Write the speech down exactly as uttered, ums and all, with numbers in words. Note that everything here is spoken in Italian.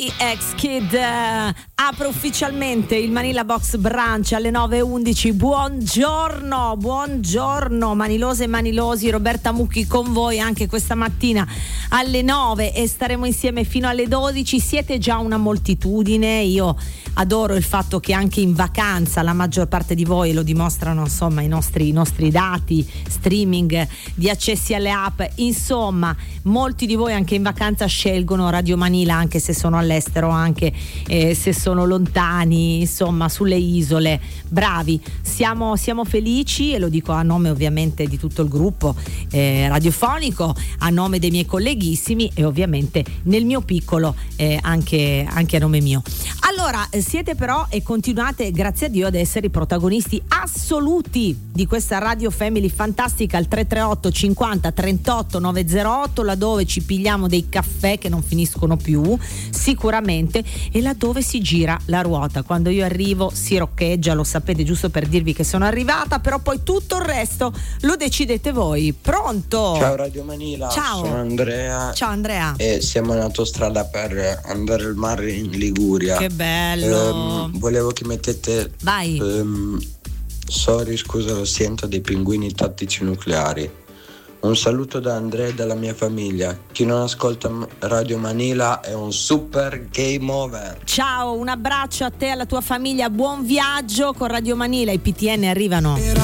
X-Kid uh, apre ufficialmente il Manila Box Brunch alle nove e undici. Buongiorno, buongiorno manilose e manilosi, Roberta Mucchi con voi anche questa mattina alle nove e staremo insieme fino alle dodici. Siete già una moltitudine, io adoro il fatto che anche in vacanza la maggior parte di voi, lo dimostrano insomma i nostri, i nostri dati streaming di accessi alle app, insomma molti di voi anche in vacanza scelgono Radio Manila anche se sono all'estero, anche eh, se sono lontani, insomma sulle isole. Bravi, siamo, siamo felici e lo dico a nome ovviamente di tutto il gruppo eh, radiofonico, a nome dei miei colleghissimi e ovviamente nel mio piccolo eh, anche, anche a nome mio. Allora siete però e continuate grazie a Dio ad essere i protagonisti assoluti di questa Radio Family fantastica al tre tre otto cinquanta trentotto novecentootto, laddove ci pigliamo dei caffè che non finiscono più sicuramente e laddove si gira la ruota. Quando io arrivo si roccheggia, lo sapete, giusto per dirvi che sono arrivata, però poi tutto il resto lo decidete voi. Pronto? Ciao Radio Manila. Ciao. Sono Andrea. Ciao Andrea. E siamo in autostrada per andare al mare in Liguria. Che bello. Um, volevo che mettete Vai. Um, sorry, scusa lo sento, dei pinguini tattici nucleari. Un saluto da Andrea e dalla mia famiglia. Chi non ascolta Radio Manila è un super game over. Ciao, un abbraccio a te e alla tua famiglia, buon viaggio con Radio Manila, i P T N arrivano.